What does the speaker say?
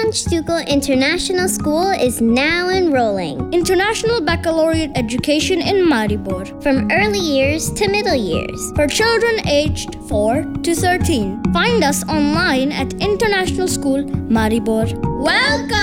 Stucco International School is now enrolling. International Baccalaureate Education in Maribor. From early years to middle years. For children aged 4 to 13. Find us online at International School Maribor. Welcome!